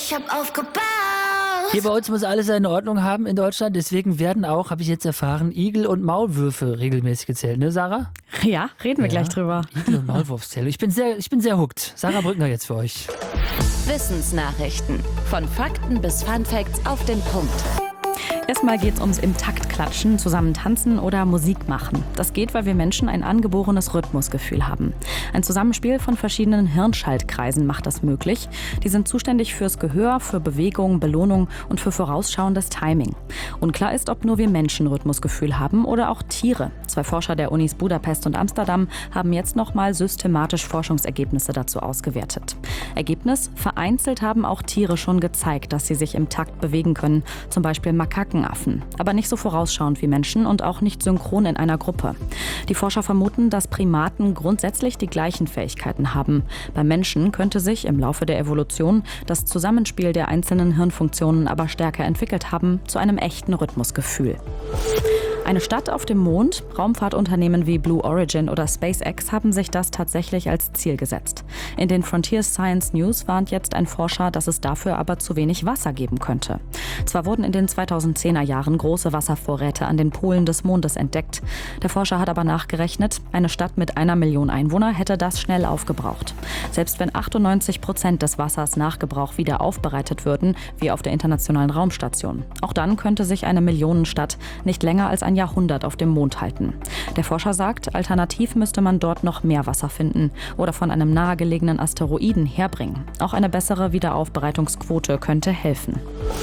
ich hab aufgebaut. Hier bei uns muss alles seine Ordnung haben in Deutschland. Deswegen werden auch, habe ich jetzt erfahren, Igel und Maulwürfe regelmäßig gezählt. Ne, Sarah? Ja, reden wir gleich drüber. Igel- und Maulwurfszählung. Ich bin sehr hooked. Sarah Brückner jetzt für euch. Wissensnachrichten. Von Fakten bis Funfacts auf den Punkt. Erstmal geht's ums im Takt klatschen, zusammen tanzen oder Musik machen. Das geht, weil wir Menschen ein angeborenes Rhythmusgefühl haben. Ein Zusammenspiel von verschiedenen Hirnschaltkreisen macht das möglich. Die sind zuständig fürs Gehör, für Bewegung, Belohnung und für vorausschauendes Timing. Unklar ist, ob nur wir Menschen Rhythmusgefühl haben oder auch Tiere. 2 Forscher der Unis Budapest und Amsterdam haben jetzt nochmal systematisch Forschungsergebnisse dazu ausgewertet. Ergebnis: Vereinzelt haben auch Tiere schon gezeigt, dass sie sich im Takt bewegen können, zum Beispiel Makakenaffen. Aber nicht so vorausschauend wie Menschen und auch nicht synchron in einer Gruppe. Die Forscher vermuten, dass Primaten grundsätzlich die gleichen Fähigkeiten haben. Beim Menschen könnte sich im Laufe der Evolution das Zusammenspiel der einzelnen Hirnfunktionen aber stärker entwickelt haben zu einem echten Rhythmusgefühl. Eine Stadt auf dem Mond, Raumfahrtunternehmen wie Blue Origin oder SpaceX haben sich das tatsächlich als Ziel gesetzt. In den Frontiers Science News warnt jetzt ein Forscher, dass es dafür aber zu wenig Wasser geben könnte. Zwar wurden in den 2010er Jahren große Wasservorräte an den Polen des Mondes entdeckt. Der Forscher hat aber nachgerechnet, eine Stadt mit 1 Million Einwohnern hätte das schnell aufgebraucht. Selbst wenn 98% des Wassers nach Gebrauch wieder aufbereitet würden, wie auf der Internationalen Raumstation. Auch dann könnte sich eine Millionenstadt nicht länger als ein Jahrhundert auf dem Mond halten. Der Forscher sagt, alternativ müsste man dort noch mehr Wasser finden oder von einem nahegelegenen Asteroiden herbringen. Auch eine bessere Wiederaufbereitungsquote könnte helfen.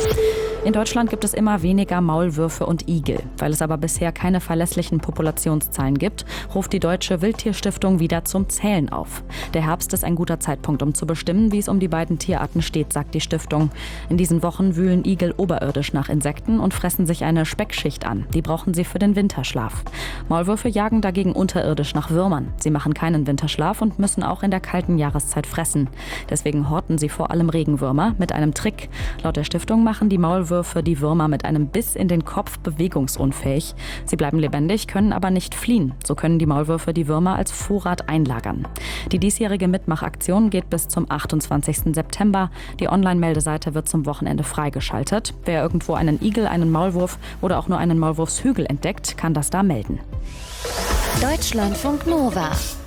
In Deutschland gibt es immer weniger Maulwürfe und Igel. Weil es aber bisher keine verlässlichen Populationszahlen gibt, ruft die Deutsche Wildtierstiftung wieder zum Zählen auf. Der Herbst ist ein guter Zeitpunkt, um zu bestimmen, wie es um die beiden Tierarten steht, sagt die Stiftung. In diesen Wochen wühlen Igel oberirdisch nach Insekten und fressen sich eine Speckschicht an. Die brauchen sie für den Winterschlaf. Maulwürfe jagen dagegen unterirdisch nach Würmern. Sie machen keinen Winterschlaf und müssen auch in der kalten Jahreszeit fressen. Deswegen horten sie vor allem Regenwürmer mit einem Trick. Laut der Stiftung machen die Maulwürfe die Würmer mit einem Biss in den Kopf bewegungsunfähig. Sie bleiben lebendig, können aber nicht fliehen. So können die Maulwürfe die Würmer als Vorrat einlagern. Die diesjährige Mitmachaktion geht bis zum 28. September. Die Online-Meldeseite wird zum Wochenende freigeschaltet. Wer irgendwo einen Igel, einen Maulwurf oder auch nur einen Maulwurfshügel entdeckt, kann das da melden. Deutschlandfunk Nova.